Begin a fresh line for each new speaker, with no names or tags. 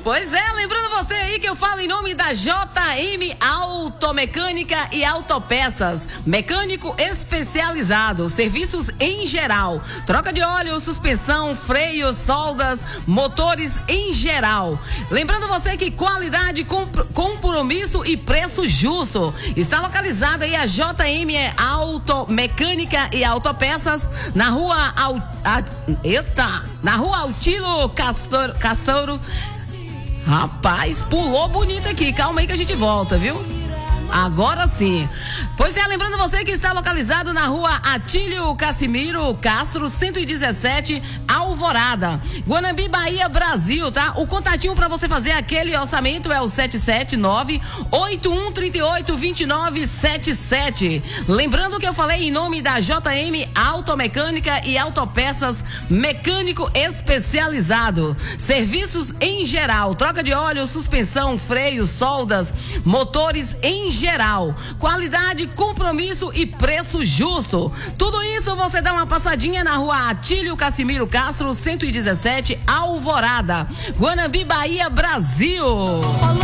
Pois é, lembrando você aí que eu falo em nome da JM Automecânica e Autopeças. Mecânico especializado, serviços em geral. Troca de óleo, suspensão, freios, soldas, motores em geral. Lembrando você que qualidade, compromisso e preço justo. Está localizada aí a JM Automecânica e Autopeças na rua na rua Altilo Castoro. Rapaz, pulou bonito aqui. Calma aí que a gente volta, viu? Agora sim. Pois é, lembrando você que está localizado na rua Atílio Cassimiro Castro, 117, Alvorada, Guanambi, Bahia, Brasil, tá? O contatinho para você fazer aquele orçamento é o 779-8138-2977. Lembrando que eu falei em nome da JM Automecânica e Autopeças, mecânico especializado. Serviços em geral, troca de óleo, suspensão, freio, soldas, motores em geral. Qualidade, compromisso e preço justo. Tudo isso você dá uma passadinha na rua Atílio Cassimiro Castro, 117, Alvorada, Guanambi, Bahia, Brasil.